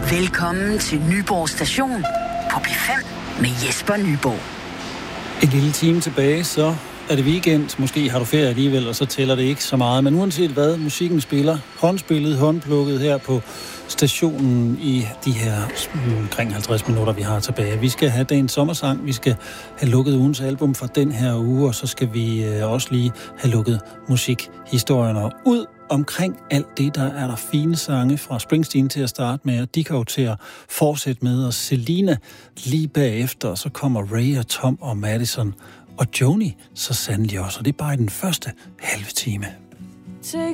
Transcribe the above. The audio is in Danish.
Velkommen til Nyborg Station på P5 med Jesper Nyborg. En lille time tilbage, så er det weekend. Måske har du ferie alligevel, og så tæller det ikke så meget. Men uanset hvad, musikken spiller håndspillet, håndplukket her på stationen i de her omkring 50 minutter, vi har tilbage. Vi skal have dagens sommersang, vi skal have lukket ugens album for den her uge, og så skal vi også lige have lukket musikhistorierne ud. Omkring alt det, der er der fine sange fra Springsteen til at starte med, og Dickow til at fortsætte med, og Selena lige bagefter, og så kommer Ray og Tom og Madison og Joni så sandelig også, og det er bare i den første halve time. Take